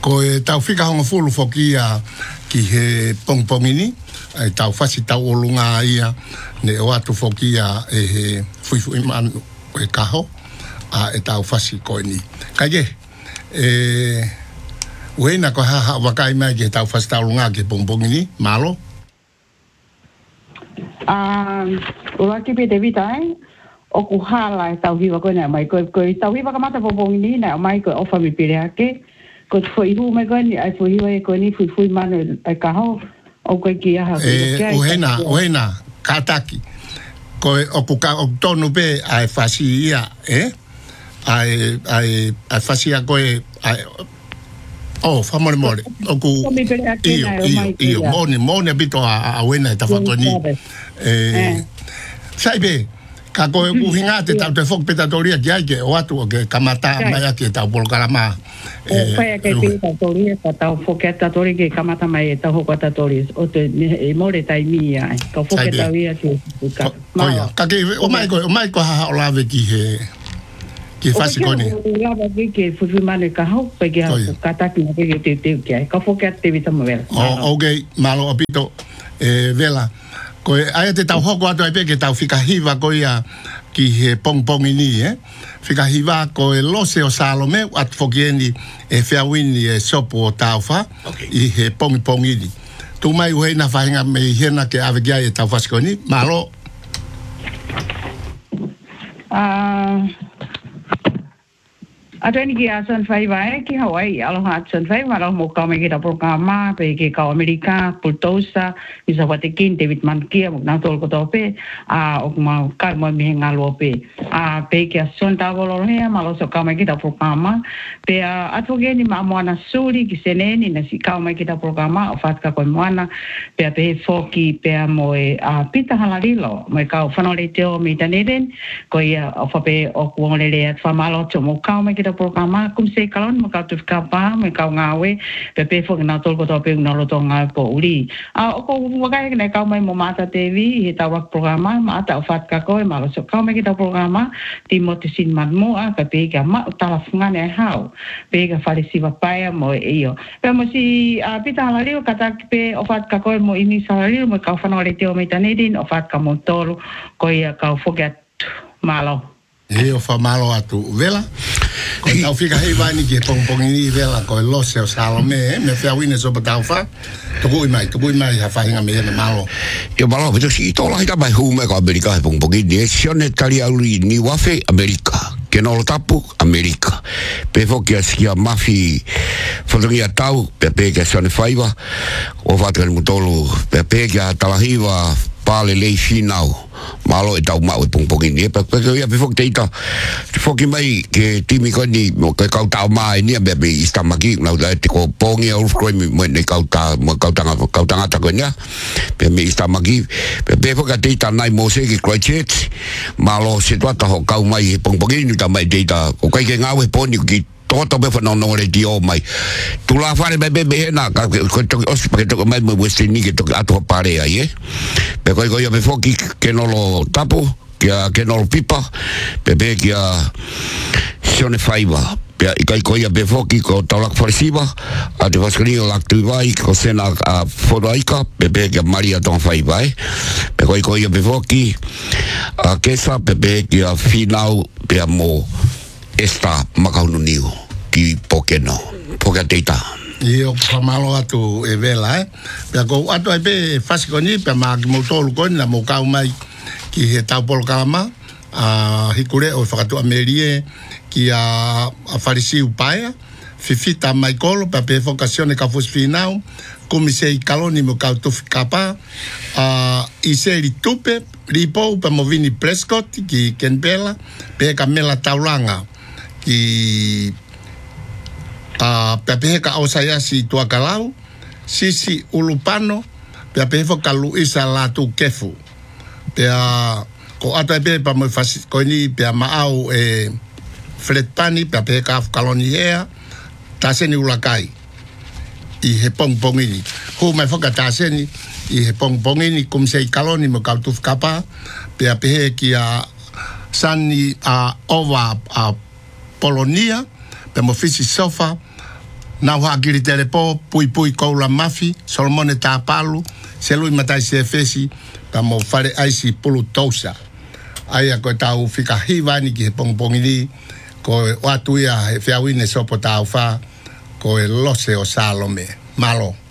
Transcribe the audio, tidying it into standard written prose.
Ko e tau whika honga fulu whokia ki he pongpongini, e tau whasi tau olunga ia, ne o atu whokia e he fuifui manu e kaho, a e tau whasi koe ni. Kaie, uena ko haha wakai mai ki he tau whasi tau olunga ki pongpongini, malo? Ua ki pe te vitai, o ku hala e tau hiwa koe nea mai, koe tau hiwa ka mata pongpongini nea mai koe ofa mi pire ake, ko te whaihu mai koe ni, ai whaihu e koe ni fui manu ai kaho, o koe ki aha. Uena, kātaki, koe o tonu pe ai whasi ia, ai whasi a koe, whamore, o ku, iyo, mone bito a uena e ta whakoni. Saibe, ka koe uhinga te tau te whokpetatoria ki aike o atu o ke kamata mai ake tau polkarama. Whai ake te tatoria, ka tau whoketatori ke kamata mai e tau hokatatori, o te more tai mi ai, ka whoketauria ki Koia, ka ke o mai ko haha o lawe ki he whasi kone. O lawa ke fufi mane ka hau, pe ke hau kataki na ke te ki ai, ka whoket te vitama vela. Ok, malo apito, vela. Koe aia te tau hoko atu ai peke tau whikahiwa koia ki he pongpongi ni, Whikahiwa koe lose o Salome atu whokieni e whiawini e sopu o tauwha i he pongi ni. Tu mai uhe na whahinga me hena ke awegia e tau whasikoni. Malo? Atani ki a San Whaiwa ki Hawaii, aloha San Whaiwa, aloha mo kau me ki ta programa, pe ke kau Amerika, Pultosa, i sa watekin, David Mankia, mo nā tolo koto pe, o kuma kai mo mihe ngalo pe. Pe ke a Son Tawolo hea, malo so kau me ki ta programa, pe ato geni ma moana suri ki seneni, na si kau me ki ta programa, o fatka koe moana, pe a pe foki, pe a mo e pita halalilo, mo e kau whanore teo mi taneren, ko ia o whape o kuongelele at whamalo to mo kau me ki ta programa kum se kalon mo ka tu ka pa me ka ngawe pe fo na tol ko to pe na lo to nga po uli o ko waga ne ka mai mo mata tv he ta wa programa ma ta fat ka ko ma lo so ka me ki ta programa ti mo te sin man mo a ka pe ka ma ta la funga ne hao pe ka fa si va pa mo io pe mo si a pita la rio ka ta pe o fat ka ko mo ini sa rio mo ka fa no le te o me tanedin o fat ka mo tolo ko ia ka forget malo o whamalo atu vela. Ko tau whika hei wani ki e pongpongi ni vela ko e lose o Salome, me whiawine so pa tau wha. Tuku i mai ha whahinga me ene malo. Ia malo, pito si ito lahi ta mai hume ko Amerika he pongpongi ni. E sione tali auri ni wafe Amerika. Ke nolo tapu Amerika. Pe foki a skia mafi whatangi a tau, pe ke sione whaiwa. O whatakani mutolu, pe ke a talahiwa pale lei finau. Malo e tau mau e pongpongi ni. Pe ia pe foki te ita. Foki mai ke timi ko ni mo ke kau tau mai ni be istamaki na te ko pongi au ko mo ne kau tanga ta ko nya. Pe me istamaki pe foki te ita nai mo se ki Christchurch. Malo se tua ta ho kau mai e pongpongi ni ta mai te ita. O kai ke ngau e poni ki toto be no no le dio mai tu la fare be na ka ko os pa to mai mo western ni ke to ato pare ai pe ko yo me foki ke no lo tapo que no lo pipa pe que sione faiva pe i ko ia be foki ko talak farsiva a te vaskri o activai ko sena a fodaika pe que Maria ton faiva pe ko ia be foki a kesa pe que a final pe mo esta makaununiu ki pokeno pokateita Io whamalo atu e vela Pea ko atu ai pe whasikoni Pea maa ki mautolu koni na mo kau mai ki he tau polo kalama hikure o whakatu amerie ki a wharisi upaea fifita mai kolo Pea pe fokasione ka fusfinau kumi se i kaloni mo kau tufi kapa i se li tupe ripo pe mo vini Prescott ki Kenbela pe ka mela tauranga ki pepe ka osayasi tua kalau sisi ulupano pepe fo kalu isa latu kefu pe ko ata pe pa mo fasi ko ni pe maau flet pani pepe ka kaloni ea taseni ulakai i he pongpongini ho mai fo ka taseni i he pongpongini kum sei kaloni mo ka tu kapa pepe ki sani ova Polonia pe mo fisi sofa na wa kiri telepo pui koula mafi Solomone Tapalu se lui matai se fesi pa mo fare aisi pulu tousa aia ko tau fika hivani ki pongpongili ko watu ia he fiawine sopo tau fa ko lose o Salome malo